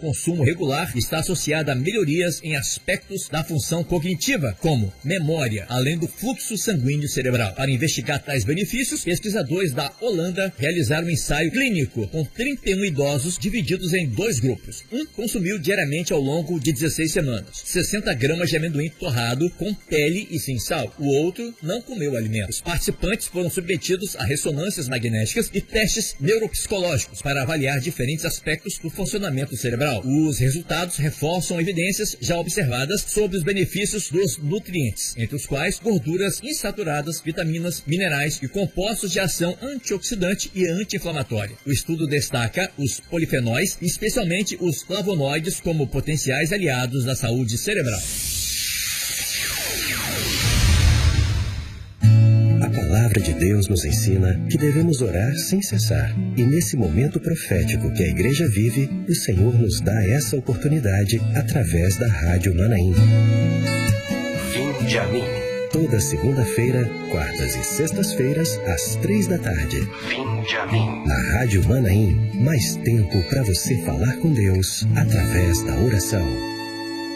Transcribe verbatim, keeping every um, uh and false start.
consumo regular está associada a melhorias em aspectos da função cognitiva, como memória, além do fluxo sanguíneo cerebral. Para investigar tais benefícios, pesquisadores da Holanda realizaram um ensaio clínico com trinta e um idosos divididos em dois grupos. Um consumiu diariamente ao longo de dezesseis semanas sessenta gramas de amendoim torrado com pele e sem sal. O outro não comeu alimentos. Os participantes foram submetidos a ressonâncias magnéticas e testes neuropsicológicos para avaliar diferentes aspectos do funcionamento cerebral. Os resultados reforçam evidências já observadas sobre os benefícios dos nutrientes, entre os quais gorduras insaturadas, vitaminas, minerais e compostos de ação antioxidante e anti-inflamatória. O estudo destaca os polifenóis, especialmente os flavonoides, como potenciais aliados da saúde cerebral. A palavra de Deus nos ensina que devemos orar sem cessar. E nesse momento profético que a igreja vive, o Senhor nos dá essa oportunidade através da Rádio Manaim. Vinde a mim. Toda segunda-feira, quartas e sextas-feiras, às três da tarde. Vinde a mim. Na Rádio Manaim, mais tempo para você falar com Deus através da oração.